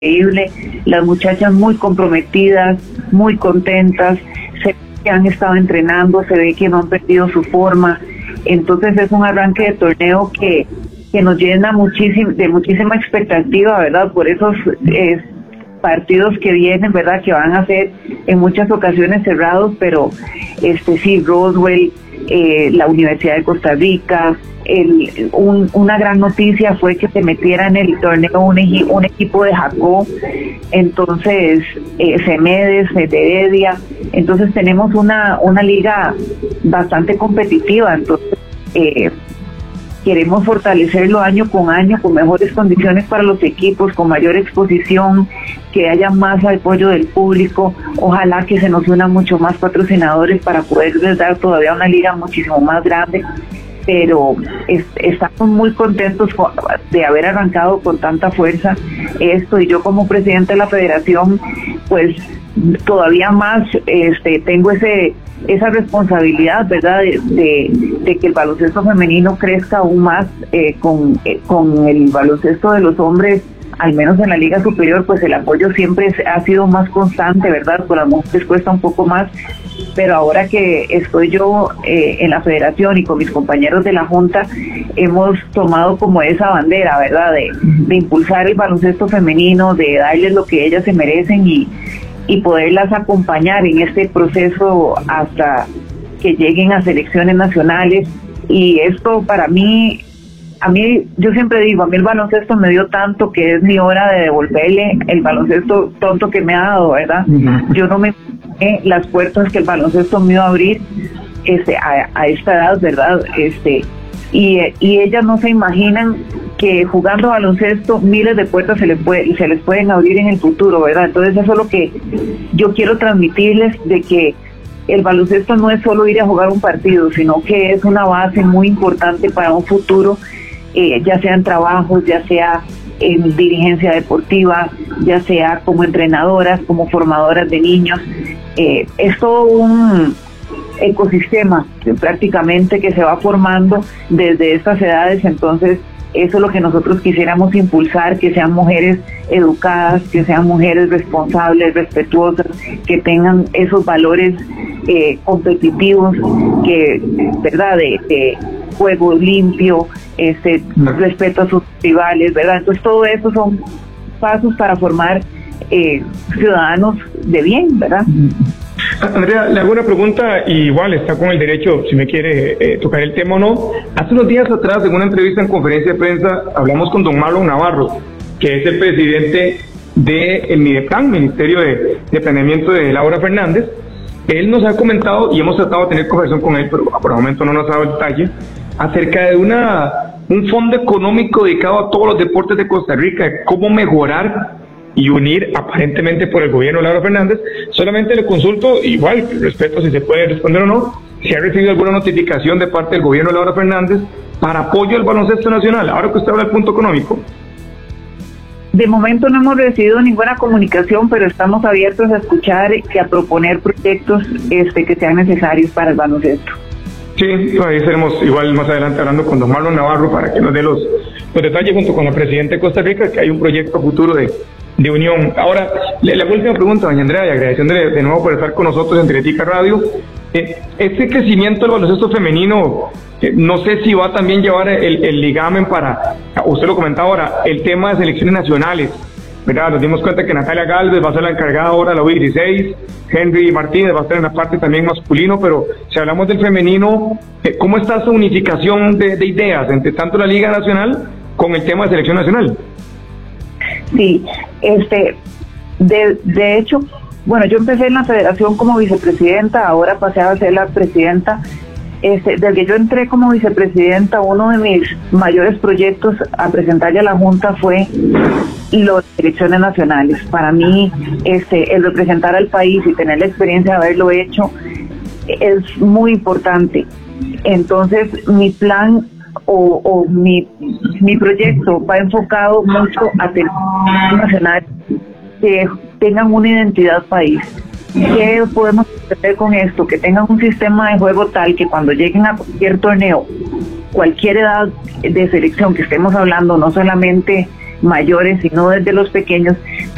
increíble, las muchachas muy comprometidas, muy contentas, se ve que han estado entrenando, se ve que no han perdido su forma, entonces es un arranque de torneo que nos llena de muchísima expectativa, ¿verdad? Por esos partidos que vienen, ¿verdad? Que van a ser en muchas ocasiones cerrados, pero sí, Roswell, la Universidad de Costa Rica, una gran noticia fue que se metiera en el torneo un equipo de Jacó, entonces Semedes, Heredia, entonces tenemos una liga bastante competitiva, entonces queremos fortalecerlo año con año, con mejores condiciones para los equipos, con mayor exposición, que haya más apoyo del público, ojalá que se nos unan mucho más patrocinadores para poderles dar todavía una liga muchísimo más grande, pero estamos muy contentos de haber arrancado con tanta fuerza esto, y yo como presidente de la federación, pues todavía más tengo esa responsabilidad, ¿verdad?, de que el baloncesto femenino crezca aún más con el baloncesto de los hombres, al menos en la liga superior, pues el apoyo siempre ha sido más constante, ¿verdad? Con las mujeres cuesta un poco más, pero ahora que estoy yo en la federación y con mis compañeros de la junta, hemos tomado como esa bandera, ¿verdad?, de impulsar el baloncesto femenino, de darles lo que ellas se merecen y poderlas acompañar en este proceso hasta que lleguen a selecciones nacionales. Y esto para mí, yo siempre digo, a mí el baloncesto me dio tanto que es mi hora de devolverle el baloncesto tonto que me ha dado, ¿verdad? Uh-huh. Yo no me imaginé las puertas que el baloncesto me iba a abrir a esta edad, ¿verdad? Y ellas no se imaginan que jugando baloncesto miles de puertas se les pueden abrir en el futuro, ¿verdad? Entonces eso es lo que yo quiero transmitirles, de que el baloncesto no es solo ir a jugar un partido, sino que es una base muy importante para un futuro, ya sea en trabajos, ya sea en dirigencia deportiva, ya sea como entrenadoras, como formadoras de niños. Es todo un ecosistema prácticamente que se va formando desde estas edades, entonces eso es lo que nosotros quisiéramos impulsar, que sean mujeres educadas, que sean mujeres responsables, respetuosas, que tengan esos valores competitivos, que, ¿verdad?, de juego limpio, respeto a sus rivales, ¿verdad? Entonces todo eso son pasos para formar ciudadanos de bien, ¿verdad? Andrea, le hago una pregunta, y igual está con el derecho, si me quiere tocar el tema o no. Hace unos días atrás, en una entrevista en conferencia de prensa, hablamos con don Marlon Navarro, que es el presidente del MIDEPLAN, Ministerio de Planeamiento de Laura Fernández. Él nos ha comentado, y hemos tratado de tener conversación con él, pero por el momento no nos ha dado detalle, acerca de un fondo económico dedicado a todos los deportes de Costa Rica, de cómo mejorar y unir, aparentemente por el gobierno de Laura Fernández. Solamente le consulto, igual respeto si se puede responder o no, si ha recibido alguna notificación de parte del gobierno de Laura Fernández para apoyo al baloncesto nacional, ahora que usted habla del punto económico. De momento no hemos recibido ninguna comunicación, pero estamos abiertos a escuchar y a proponer proyectos que sean necesarios para el baloncesto. Sí, ahí estaremos igual más adelante hablando con don Marlon Navarro para que nos dé los detalles junto con la presidenta de Costa Rica, que hay un proyecto futuro de unión. Ahora, la última pregunta, doña Andrea, y agradeciéndole de nuevo por estar con nosotros en Teletica Radio. Este crecimiento del baloncesto femenino, no sé si va a también llevar el ligamen para, usted lo comentaba ahora, el tema de selecciones nacionales, ¿verdad? Nos dimos cuenta que Natalia Galvez va a ser la encargada ahora de la U16, Henry Martínez va a estar en la parte también masculino, pero si hablamos del femenino, ¿cómo está esa unificación de ideas entre tanto la Liga Nacional con el tema de selección nacional? Sí, de hecho, bueno, yo empecé en la federación como vicepresidenta, ahora pasé a ser la presidenta. Desde que yo entré como vicepresidenta, uno de mis mayores proyectos a presentarle a la Junta fue las elecciones nacionales. Para mí, el representar al país y tener la experiencia de haberlo hecho es muy importante. Entonces, mi plan o mi proyecto va enfocado mucho a tener nacionales que tengan una identidad país. ¿Qué podemos hacer con esto? Que tengan un sistema de juego tal que cuando lleguen a cualquier torneo, cualquier edad de selección que estemos hablando, no solamente mayores, sino desde los pequeños,